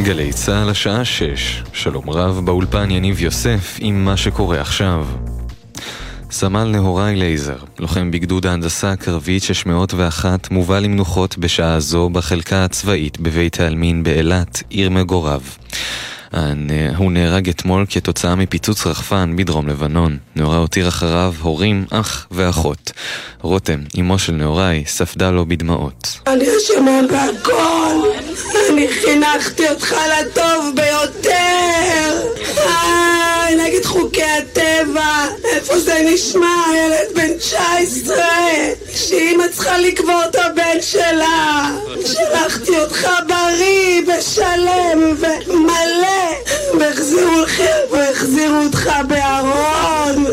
גלי צהל השעה 6. שלום רב, באולפן יניב יוסף עם מה שקורה עכשיו. סמל נהוראי לייזר, לוחם בגדוד ההנדסה הקרבית 601, מובא למנוחות בשעה זו בחלקה הצבאית בבית העלמין באילת, עיר מגוריו. הוא נהרג אתמול כתוצאה מפיצוץ רחפן בדרום לבנון. נהוראי הותיר אחריו הורים, אח ואחות. רותם, אמו של נהוראי, ספדה לו בדמעות. אני אשמה בהכל, אני חינכתי אותך לטוב ביותר. נגד חוקי הטבע, איפה זה נשמע? ילד בן 19 שאמא צריכה לקבור את הבן שלה. שלחתי אותך בריא ושלם ומלא, והחזירו אותך בארון.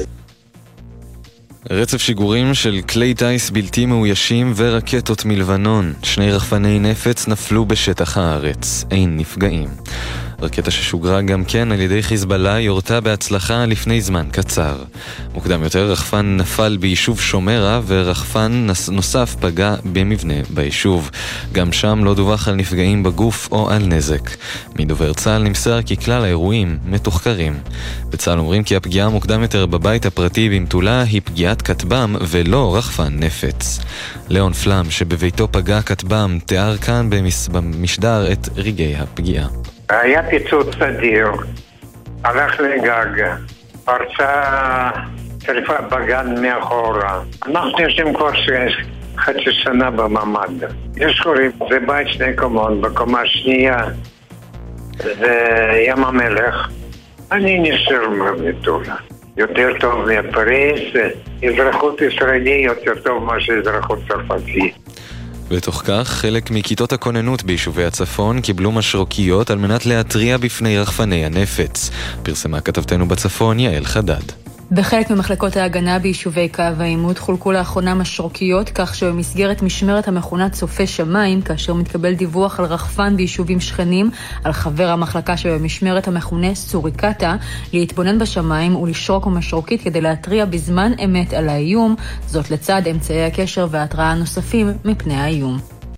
רצף שיגורים של כלי טייס בלתי מאוישים ורקטות מלבנון. 2 רחפני נפץ נפלו בשטח הארץ, אין נפגעים. רקטה ששוגרה גם כן על ידי חיזבאללה יורתה בהצלחה לפני זמן קצר. מוקדם יותר רחפן נפל ביישוב שומרה ורחפן נוסף פגע במבנה ביישוב. גם שם לא דווח על נפגעים בגוף או על נזק. מדובר צה"ל נמסר כי כלל האירועים מתוחקרים. בצה"ל אומרים כי הפגיעה מוקדם יותר בבית הפרטי במטולה היא פגיעת כטב"ם ולא רחפן נפץ. ליאון פלם שבביתו פגע כטב"ם תיאר כאן במשדר את רגעי הפגיעה. היה פיצוץ אדיר, הלך לגג, פרצה שריפה בגן מאחורה. אנחנו יושבים כבר חצי שנה בממד. יש חורים, זה בית 2 קומות, בקומה שנייה זה ים המלך. אני נשאר במטולה. יותר טוב מפריז, אזרחות ישראלי יותר טוב מאשר אזרחות צרפתי. בתוך כך, חלק מכיתות הכוננות ביישובי הצפון קיבלו משרוקיות על מנת להתריע בפני רחפני הנפץ. פרסמה כתבתנו בצפון יעל חדד. בחלק ממחלקות ההגנה ביישובי קו העימות חולקו לאחרונה משרוקיות, כך שבמסגרת משמרת המכונה צופה שמיים, כאשר מתקבל דיווח על רחפן ביישובים שכנים, על חבר המחלקה שבמשמרת המכונה סוריקטה, להתבונן בשמיים ולשרוק משרוקית כדי להתריע בזמן אמת על האיום, זאת לצד אמצעי הקשר וההתראה הנוספים מפני האיום.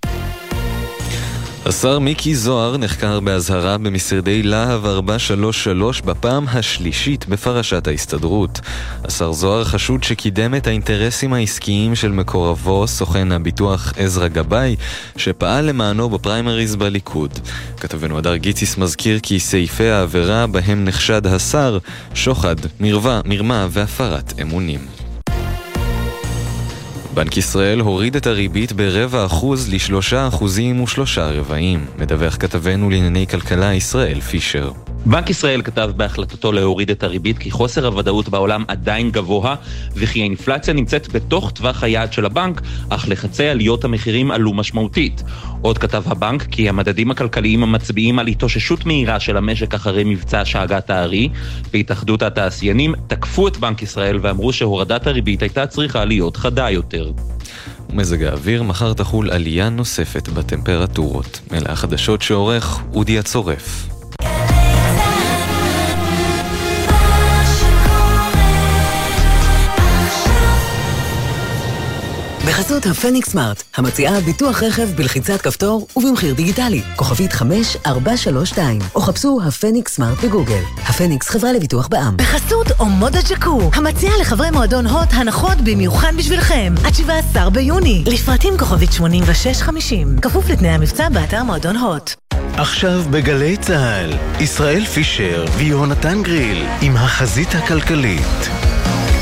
השר מיקי זוהר נחקר בהזהרה במשרדי להב 433 בפעם השלישית בפרשת ההסתדרות. השר זוהר חשוד שקידם את האינטרסים העסקיים של מקורבו, סוכן הביטוח עזרא גבאי, שפעל למענו בפריימריז בליכוד. כתבנו הדר גיציס מזכיר כי סעיפי העבירה בהם נחשד השר, שוחד, מרמה והפרת אמונים. בנק ישראל הוריד את הריבית ב0.25% ל3.3%. מדווח כתבנו לענייני כלכלה ישראל פישר. בנק ישראל כתב בהחלטתו להוריד את הריבית כי חוסר הוודאות בעולם עדיין גבוה וכי האינפלציה נמצאת בתוך טווח היעד של הבנק, אך לחצי עליות המחירים עלו משמעותית. עוד כתב הבנק כי המדדים הכלכליים המצביעים על התאוששות מהירה של המשק אחרי מבצע שאגת הארי, והתאחדות התעשיינים תקפו את בנק ישראל ואמרו שהורדת הריבית הייתה צריכה להיות חדה יותר. ומזג האוויר, מחר תחול עלייה נוספת בטמפרטורות. אלה החדשות שעורך אודי הצורף. בחסות הפניקס סמארט, המציעה ביטוח רכב בלחיצת כפתור ובמחיר דיגיטלי, כוכבית 5432, או חפשו הפניקס סמארט בגוגל. הפניקס חברה לביטוח בע"מ. בחסות אומודה ג'קו, המציעה לחברי מועדון הוט הנחות במיוחד בשבילכם, עד 17 ביוני, לפרטים כוכבית 8650, כפוף לתנאי המבצע באתר מועדון הוט. עכשיו בגלי צהל, ישראל פישר ויונתן גריל עם החזית הכלכלית.